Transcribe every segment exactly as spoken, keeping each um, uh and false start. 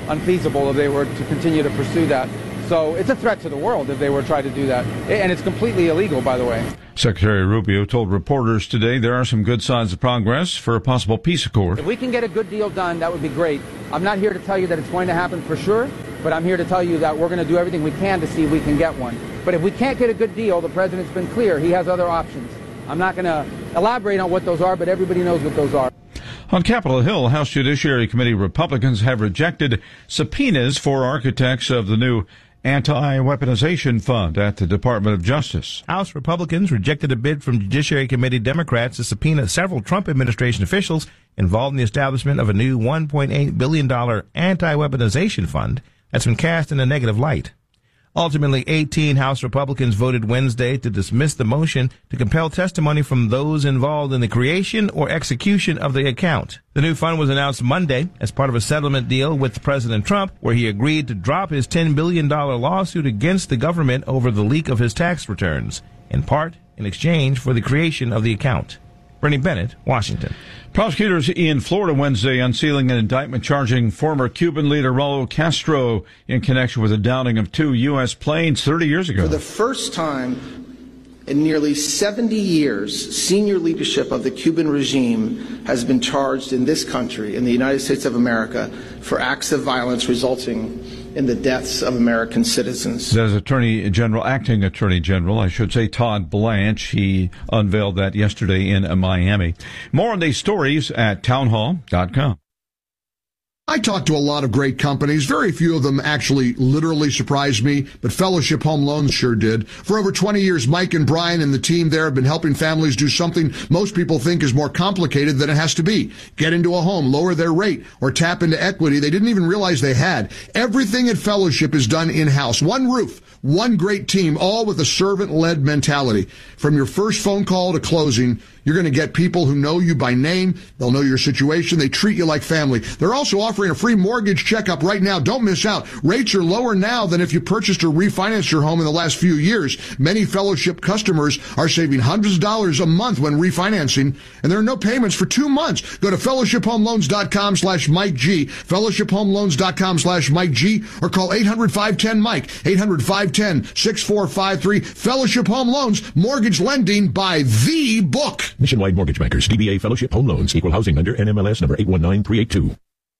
unfeasible if they were to continue to pursue that. So it's a threat to the world if they were to try to do that. And it's completely illegal, by the way. Secretary Rubio told reporters today there are some good signs of progress for a possible peace accord. If we can get a good deal done, that would be great. I'm not here to tell you that it's going to happen for sure, but I'm here to tell you that we're going to do everything we can to see if we can get one. But if we can't get a good deal, the president's been clear. He has other options. I'm not going to elaborate on what those are, but everybody knows what those are. On Capitol Hill, House Judiciary Committee Republicans have rejected subpoenas for architects of the new anti-weaponization fund at the Department of Justice. House Republicans rejected a bid from Judiciary Committee Democrats to subpoena several Trump administration officials involved in the establishment of a new one point eight billion dollars anti-weaponization fund that's been cast in a negative light. Ultimately, eighteen House Republicans voted Wednesday to dismiss the motion to compel testimony from those involved in the creation or execution of the account. The new fund was announced Monday as part of a settlement deal with President Trump, where he agreed to drop his ten billion dollars lawsuit against the government over the leak of his tax returns, in part in exchange for the creation of the account. Bernie Bennett, Washington. Prosecutors in Florida Wednesday unsealing an indictment charging former Cuban leader Raul Castro in connection with the downing of two U S planes thirty years ago. For the first time in nearly seventy years, senior leadership of the Cuban regime has been charged in this country, in the United States of America, for acts of violence resulting in the deaths of American citizens. As Attorney General, Acting Attorney General, I should say, Todd Blanche, he unveiled that yesterday in Miami. More on these stories at townhall dot com. I talked to a lot of great companies. Very few of them actually literally surprised me, but Fellowship Home Loans sure did. For over twenty years, Mike and Brian and the team there have been helping families do something most people think is more complicated than it has to be. Get into a home, lower their rate, or tap into equity they didn't even realize they had. Everything at Fellowship is done in-house. One roof, one great team, all with a servant-led mentality. From your first phone call to closing, you're going to get people who know you by name. They'll know your situation. They treat you like family. They're also offering a free mortgage checkup right now. Don't miss out. Rates are lower now than if you purchased or refinanced your home in the last few years. Many Fellowship customers are saving hundreds of dollars a month when refinancing, and there are no payments for two months. Go to fellowship home loans dot com slash Mike G, fellowship home loans dot com slash Mike G, or call eight hundred, five one zero, Mike, eight hundred, five one zero, six four five three. Fellowship Home Loans, mortgage lending by the book. Nationwide Mortgage Bankers, D B A Fellowship Home Loans, equal housing lender, N M L S number eight one nine three eight two.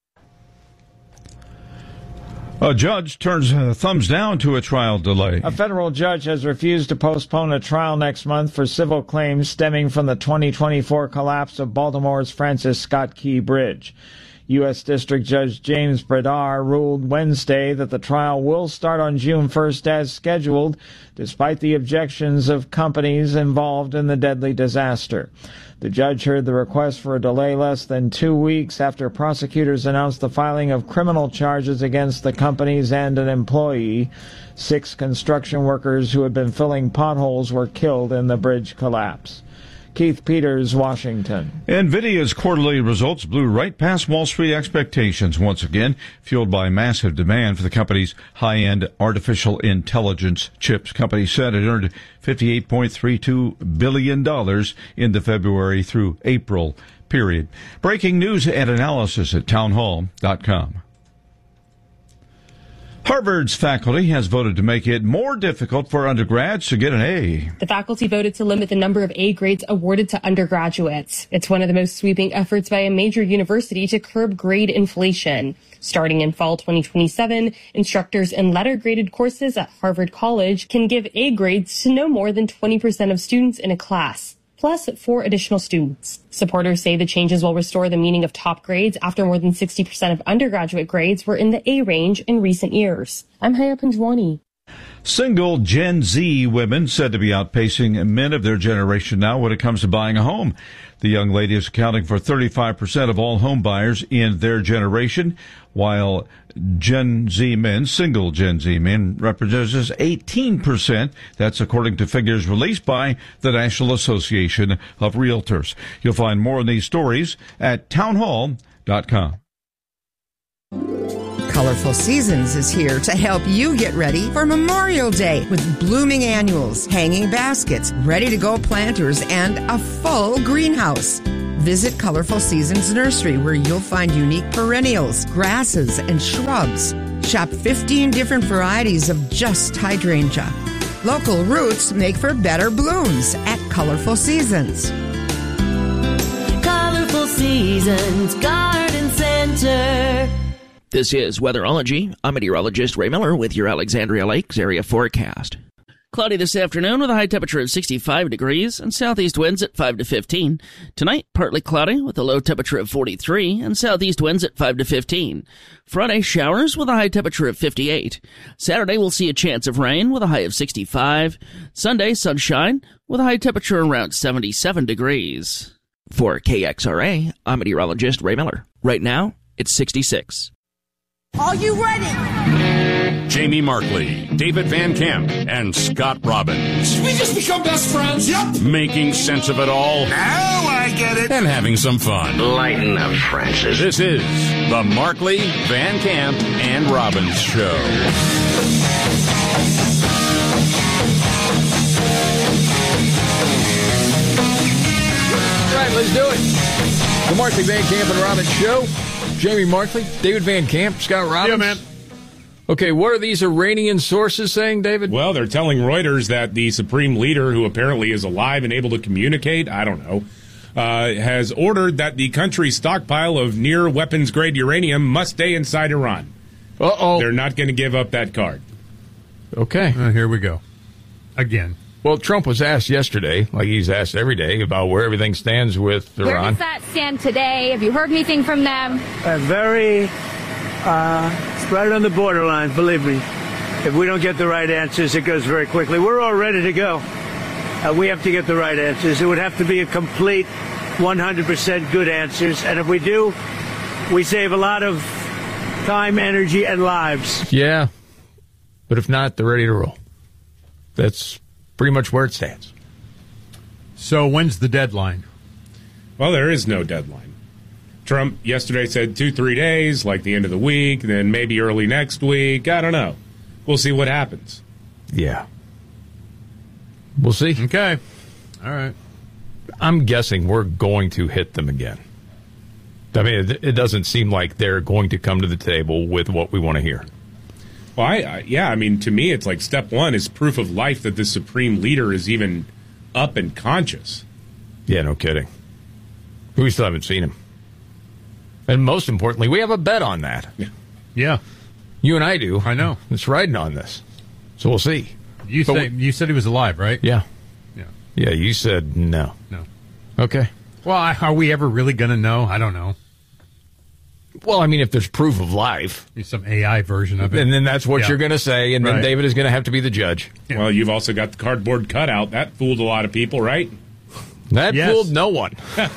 A judge turns uh, thumbs down to a trial delay. A federal judge has refused to postpone a trial next month for civil claims stemming from the twenty twenty-four collapse of Baltimore's Francis Scott Key Bridge. U S. District Judge James Bradar ruled Wednesday that the trial will start on June first as scheduled, despite the objections of companies involved in the deadly disaster. The judge heard the request for a delay less than two weeks after prosecutors announced the filing of criminal charges against the companies and an employee. Six construction workers who had been filling potholes were killed in the bridge collapse. Keith Peters, Washington. NVIDIA's quarterly results blew right past Wall Street expectations once again, fueled by massive demand for the company's high-end artificial intelligence chips. Company said it earned fifty-eight point three two billion dollars in the February through April period. Breaking news and analysis at townhall dot com. Harvard's faculty has voted to make it more difficult for undergrads to get an A. The faculty voted to limit the number of A grades awarded to undergraduates. It's one of the most sweeping efforts by a major university to curb grade inflation. Starting in fall twenty twenty-seven, instructors in letter-graded courses at Harvard College can give A grades to no more than twenty percent of students in a class, plus four additional students. Supporters say the changes will restore the meaning of top grades after more than sixty percent of undergraduate grades were in the A range in recent years. I'm Haya Panjwani. Single Gen Z women said to be outpacing men of their generation now when it comes to buying a home. The young lady is accounting for thirty-five percent of all home buyers in their generation, while Gen Z men, single Gen Z men, represents just eighteen percent. That's according to figures released by the National Association of Realtors. You'll find more on these stories at townhall dot com. Colorful Seasons is here to help you get ready for Memorial Day with blooming annuals, hanging baskets, ready-to-go planters, and a full greenhouse. Visit Colorful Seasons Nursery, where you'll find unique perennials, grasses, and shrubs. Shop fifteen different varieties of just hydrangea. Local roots make for better blooms at Colorful Seasons. Colorful Seasons Garden Center. This is Weatherology. I'm meteorologist Ray Miller with your Alexandria Lakes area forecast. Cloudy this afternoon with a high temperature of sixty-five degrees and southeast winds at five to fifteen. Tonight, partly cloudy with a low temperature of forty-three and southeast winds at five to fifteen. Friday, showers with a high temperature of fifty-eight. Saturday, we'll see a chance of rain with a high of sixty-five. Sunday, sunshine with a high temperature around seventy-seven degrees. For K X R A, I'm meteorologist Ray Miller. Right now, it's sixty-six. Are you ready? Jamie Markley, David Van Camp, and Scott Robbins. Did we just become best friends? Yep. Making sense of it all. Now I get it. And having some fun. Lighten up, Francis. This is the Markley, Van Camp, and Robbins Show. All right, let's do it. The Markley, Van Camp, and Robbins Show. Jamie Markley, David Van Camp, Scott Robbins. Yeah, man. Okay, what are these Iranian sources saying, David? Well, they're telling Reuters that the supreme leader, who apparently is alive and able to communicate, I don't know, uh, has ordered that the country's stockpile of near weapons-grade uranium must stay inside Iran. Uh-oh. They're not going to give up that card. Okay. Uh, here we go. Again. Well, Trump was asked yesterday, like he's asked every day, about where everything stands with Iran. Where does that stand today? Have you heard anything from them? Uh, very, uh, right on the borderline, believe me. If we don't get the right answers, it goes very quickly. We're all ready to go. Uh, we have to get the right answers. It would have to be a complete one hundred percent good answers. And if we do, we save a lot of time, energy, and lives. Yeah. But if not, they're ready to roll. That's pretty much where it stands. So when's the deadline? Well, there is no deadline. Trump yesterday said two, three days, like the end of the week, then maybe early next week. I don't know. We'll see what happens. Yeah. We'll see. Okay. All right. I'm guessing we're going to hit them again. I mean, it, it doesn't seem like they're going to come to the table with what we want to hear. Well, I, I, yeah, I mean, to me, it's like step one is proof of life that the supreme leader is even up and conscious. Yeah, no kidding. We still haven't seen him. And most importantly, we have a bet on that. Yeah. Yeah. You and I do. I know. It's riding on this. So we'll see. You, say, we, you said he was alive, right? Yeah. Yeah. Yeah, you said no. No. Okay. Well, are we ever really going to know? I don't know. Well, I mean, if there's proof of life. Some A I version of it. And then that's what yeah. you're going to say, and right. then David is going to have to be the judge. Yeah. Well, you've also got the cardboard cutout. That fooled a lot of people, right? That yes. fooled no one.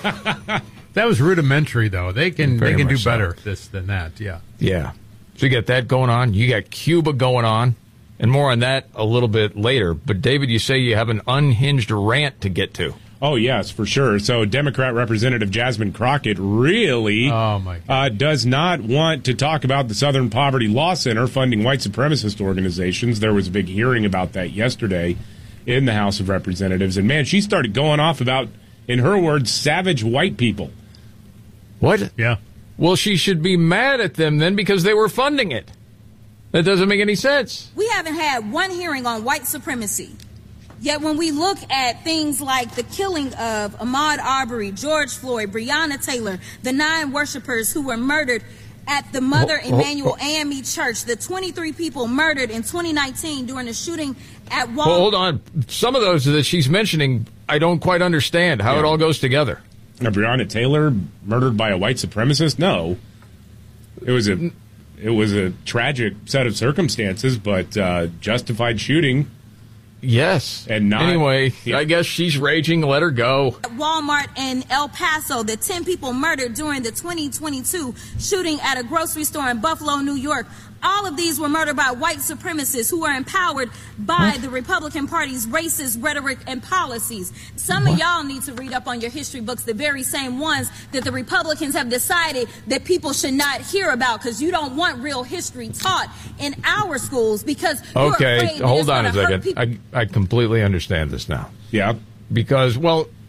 That was rudimentary, though. They can Very they can do so. better this than that, yeah. Yeah. So you got that going on. You got Cuba going on. And more on that a little bit later. But, David, you say you have an unhinged rant to get to. Oh, yes, for sure. So Democrat Representative Jasmine Crockett really oh my uh, does not want to talk about the Southern Poverty Law Center funding white supremacist organizations. There was a big hearing about that yesterday in the House of Representatives. And, man, she started going off about, in her words, savage white people. What? Yeah. Well, she should be mad at them then because they were funding it. That doesn't make any sense. We haven't had one hearing on white supremacy. Yet when we look at things like the killing of Ahmaud Arbery, George Floyd, Breonna Taylor, the nine worshipers who were murdered at the Mother oh, Emanuel oh, oh. A M E Church, the twenty-three people murdered in twenty nineteen during the shooting at Walmart. Well, hold on. Some of those that she's mentioning, I don't quite understand how yeah. it all goes together. Now, Breonna Taylor murdered by a white supremacist? No. It was a, it was a tragic set of circumstances, but uh, justified shooting. Yes. And not, anyway, yeah. I guess she's raging. Let her go. At Walmart in El Paso, the ten people murdered during the twenty twenty-two shooting at a grocery store in Buffalo, New York. All of these were murdered by white supremacists who are empowered by what? the Republican Party's racist rhetoric and policies. Some what? of y'all need to read up on your history books, the very same ones that the Republicans have decided that people should not hear about because you don't want real history taught in our schools because you're okay, afraid that hold it's on a second. I, I completely understand this now. Yeah. Because, well,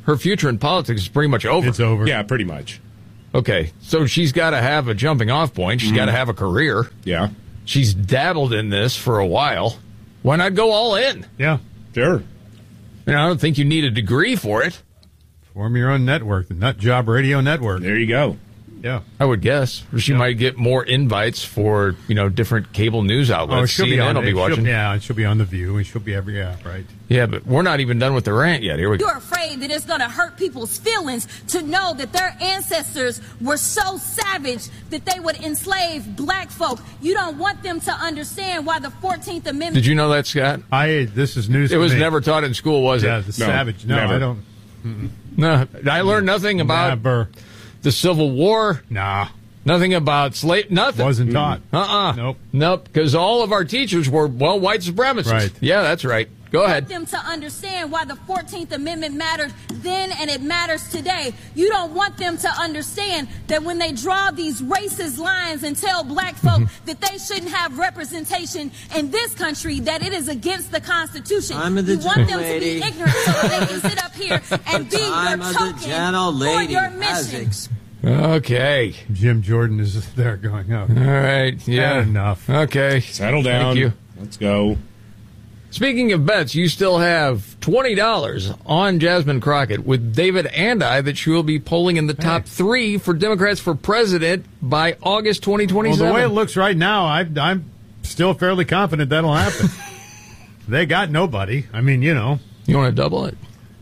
her future in politics is pretty much over. It's over. Yeah, pretty much. Okay, so she's got to have a jumping off point. She's mm-hmm. got to have a career. Yeah. She's dabbled in this for a while. Why not go all in? Yeah. Sure. And I don't think you need a degree for it. Form your own network, the Nut Job Radio Network. There you go. Yeah. I would guess. Or she yeah. might get more invites for, you know, different cable news outlets. Oh, she'll C N N be on, will be watching. Yeah, and she'll be on The View, and she'll be every, yeah, right. Yeah, but we're not even done with the rant yet. Here we go. You're afraid that it's going to hurt people's feelings to know that their ancestors were so savage that they would enslave black folk. You don't want them to understand why the fourteenth Amendment... Did you know that, Scott? I. This is news It to was me. never taught in school, was yeah, it? Yeah, the no, savage. No, never. I don't... Mm-mm. No, I learned nothing about never. the Civil War. Nah. Nothing about slave. Nothing. Wasn't taught. Uh-uh. Nope. Nope. Because all of our teachers were, well, white supremacists. Right. Yeah, that's right. Go ahead. You want them to understand why the fourteenth Amendment mattered then and it matters today. You don't want them to understand that when they draw these racist lines and tell black folk mm-hmm. that they shouldn't have representation in this country, that it is against the Constitution. I'm the you want them lady. to be ignorant so that they can sit up here and be your token for your mission. Okay. Jim Jordan is there going, oh. All right. Yeah. Enough. Okay. Settle down. Thank you. Let's go. Speaking of bets, you still have twenty dollars on Jasmine Crockett with David and I that she will be polling in the top hey. three for Democrats for president by August twenty twenty-seven. Well, the way it looks right now, I, I'm still fairly confident that'll happen. They got nobody. I mean, you know. You want to double it?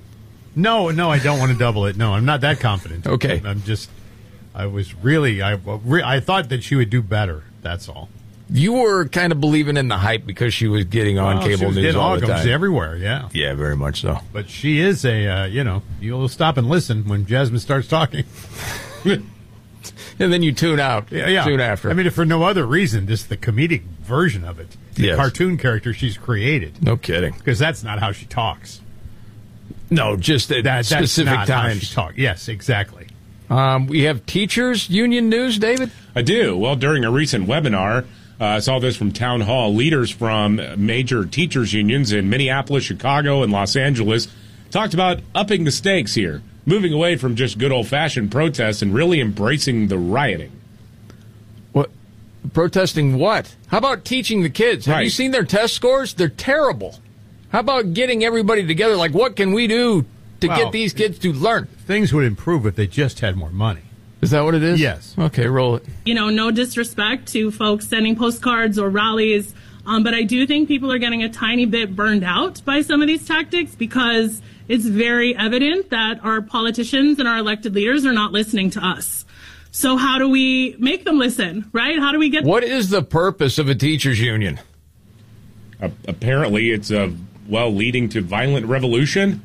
No, no, I don't want to double it. No, I'm not that confident. Okay. I'm just, I was really, I, I thought that she would do better. That's all. You were kind of believing in the hype because she was getting on well, cable she was news all the time. Everywhere, yeah. Yeah, very much so. But she is a, uh, you know, you'll stop and listen when Jasmine starts talking. And then you tune out. Yeah, yeah. Tune after. I mean, if for no other reason, just the comedic version of it. The yes. cartoon character she's created. No kidding. Because that's not how she talks. No, just at that, specific that's not times. How she talk. Yes, exactly. Um, we have teachers union news, David? I do. Well, during a recent webinar, uh, I saw this from Town Hall. Leaders from major teachers unions in Minneapolis, Chicago, and Los Angeles talked about upping the stakes here, moving away from just good old-fashioned protests and really embracing the rioting. What? Protesting what? How about teaching the kids? Have right. you seen their test scores? They're terrible. How about getting everybody together? Like, what can we do to well, get these kids to learn? Things would improve if they just had more money. Is that what it is? Yes. Okay, roll it. You know, no disrespect to folks sending postcards or rallies, um, but I do think people are getting a tiny bit burned out by some of these tactics because it's very evident that our politicians and our elected leaders are not listening to us. So how do we make them listen, right? How do we get... What is the purpose of a teachers union? Uh, apparently it's, uh, well, leading to violent revolution.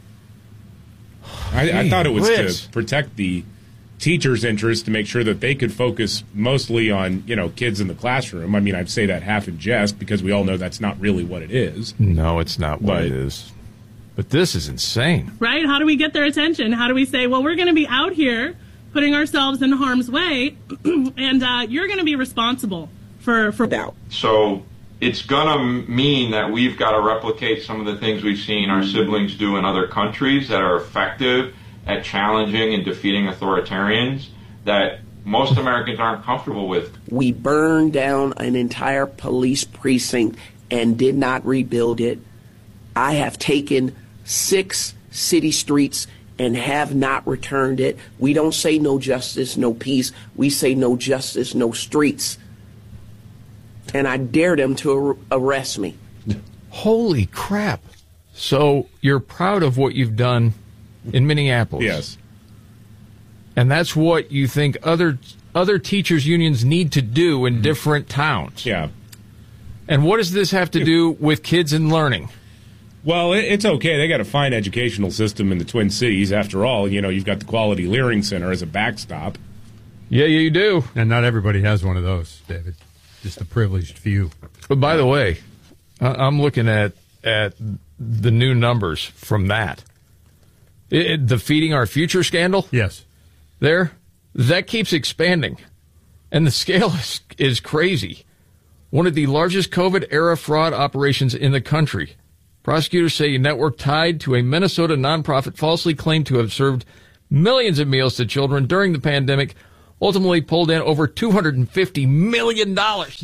I, I thought it was Liz. to protect the teachers' interests, to make sure that they could focus mostly on, you know, kids in the classroom. I mean, I'd say that half in jest because we all know that's not really what it is. No, it's not what but, it is. But this is insane. Right? How do we get their attention? How do we say, well, we're going to be out here putting ourselves in harm's way, and uh, you're going to be responsible for, for that. So it's going to mean that we've got to replicate some of the things we've seen our siblings do in other countries that are effective at challenging and defeating authoritarians that most Americans aren't comfortable with. We burned down an entire police precinct and did not rebuild it. I have taken six city streets and have not returned it. We don't say no justice, no peace. We say no justice, no streets. And I dare them to ar- arrest me. Holy crap. So you're proud of what you've done in Minneapolis? Yes. And that's what you think other other teachers' unions need to do in different towns? Yeah. And what does this have to do with kids and learning? Well, it's okay. They got a fine educational system in the Twin Cities. After all, you know, you've got the Quality Learning Center as a backstop. Yeah, you do. And not everybody has one of those, David. Just a privileged few. But by the way, I'm looking at at the new numbers from that. It, the Feeding Our Future scandal? Yes. There? That keeps expanding. And the scale is, is crazy. One of the largest COVID-era fraud operations in the country. Prosecutors say a network tied to a Minnesota nonprofit falsely claimed to have served millions of meals to children during the pandemic, ultimately pulled in over two hundred fifty million dollars.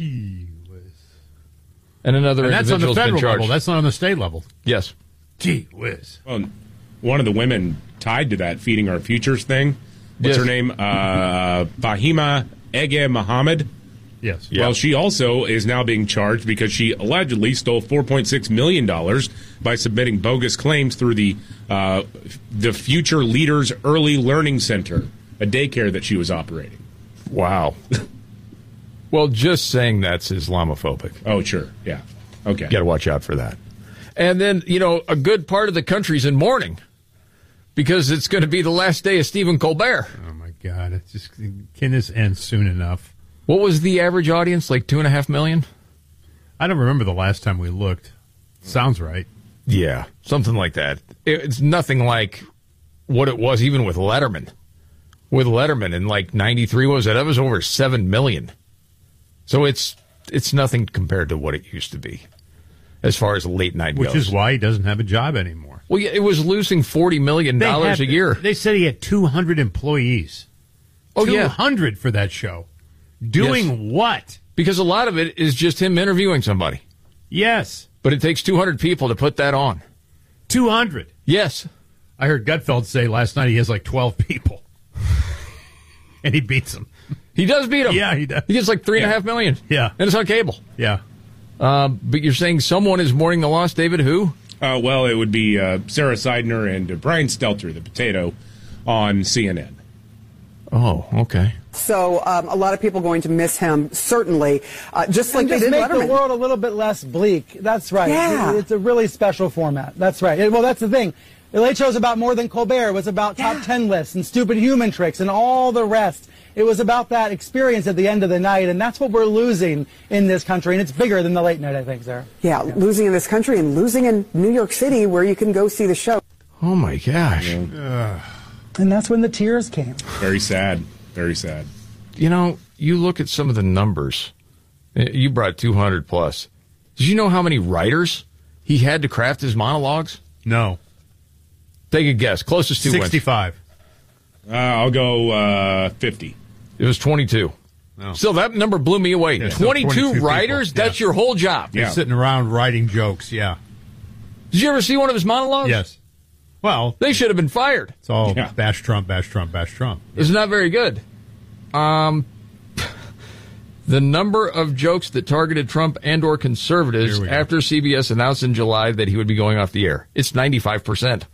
And another and that's on the individual's federal been charged. level. That's not on the state level. Yes. Gee whiz. Well, one of the women tied to that Feeding Our Futures thing, what's Yes. her name? Uh, Fahima Ege Mohammed. Yes. Well, she also is now being charged because she allegedly stole four point six million dollars by submitting bogus claims through the uh, the Future Leaders Early Learning Center, a daycare that she was operating. Wow. Well, just saying that's Islamophobic. Oh, sure. Yeah. Okay. Got to watch out for that. And then, you know, a good part of the country's in mourning because it's going to be the last day of Stephen Colbert. Oh, my God. It's just, can this end soon enough? What was the average audience? Like two and a half million? I don't remember the last time we looked. Sounds right. Yeah, something like that. It's nothing like what it was even with Letterman. With Letterman in like ninety-three, what was it? That was over seven million. So it's it's nothing compared to what it used to be as far as late night Which goes. is why he doesn't have a job anymore. Well, yeah, it was losing forty million dollars They a had- year. They said he had two hundred employees. Oh, yeah. two hundred for that show. Doing Yes. what? Because a lot of it is just him interviewing somebody. Yes. But it takes two hundred people to put that on. two hundred. Yes. I heard Gutfeld say last night he has like twelve people. And he beats them. He does beat him. Yeah, he does. He gets like three and a Yeah. half million. Yeah. And it's on cable. Yeah. Um, but you're saying someone is mourning the loss, David? Who? Uh, well, it would be uh, Sarah Seidner and uh, Brian Stelter, the potato, on C N N. Oh, okay. So um, a lot of people going to miss him, certainly, uh, just like and they just did make Letterman. the world a little bit less bleak. That's right. Yeah. It's a really special format. That's right. Well, that's the thing. The Late Show's about more than Colbert. It was about top ten lists and stupid human tricks and all the rest. It was about that experience at the end of the night, and that's what we're losing in this country, and it's bigger than the late night, I think, Sarah. Yeah, losing in this country and losing in New York City where you can go see the show. Oh, my gosh. And that's when the tears came. Very sad. Very sad. You know, you look at some of the numbers. You brought two hundred plus. Did you know how many writers he had to craft his monologues? No. Take a guess. Closest to sixty-five. Uh, I'll go uh, fifty. It was twenty-two. No. Still, that number blew me away. Yeah, still twenty-two, twenty-two writers? people. Yeah. That's your whole job. They're sitting around writing jokes, yeah. Did you ever see one of his monologues? Yes. Well, they should have been fired. It's all Yeah. bash Trump, bash Trump, bash Trump. It's not very good. Um, the number of jokes that targeted Trump and or conservatives Here we go. after C B S announced in July that he would be going off the air. It's ninety-five percent.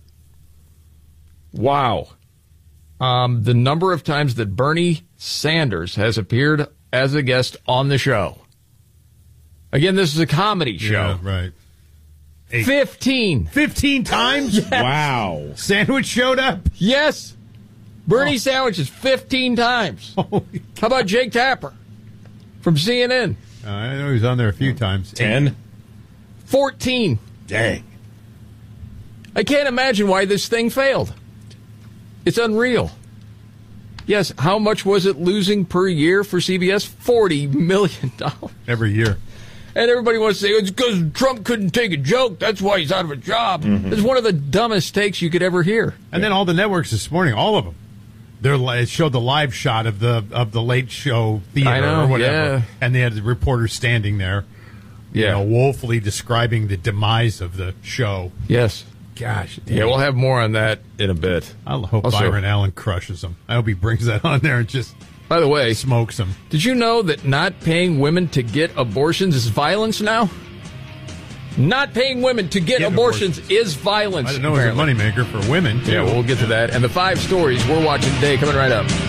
Wow. Um, the number of times that Bernie Sanders has appeared as a guest on the show. Again, this is a comedy show. Yeah, right. Eight. Fifteen. Fifteen times? Yes. Wow. Sandwich showed up? Yes. Bernie sandwiches fifteen times. How about Jake Tapper from C N N? Uh, I know he's on there a few times. Ten? fourteen. Dang. I can't imagine why this thing failed. It's unreal. Yes, how much was it losing per year for C B S? forty million dollars. Every year. And everybody wants to say, it's because Trump couldn't take a joke. That's why he's out of a job. Mm-hmm. It's one of the dumbest takes you could ever hear. And then all the networks this morning, all of them, they're li- it showed the live shot of the of the Late Show theater I know, or whatever, yeah. and they had the reporter standing there, you Yeah. know, woefully describing the demise of the show. Yes. Gosh, Yeah, we'll have more on that in a bit. I hope Also- Byron Allen crushes them. I hope he brings that on there and just By the way, smokes them. did you know that not paying women to get abortions is violence now? Not paying women to get, Get abortions, is violence. I didn't know it was a apparently. moneymaker for women. Too. Yeah, well, we'll get to that. And the five stories we're watching today coming right up.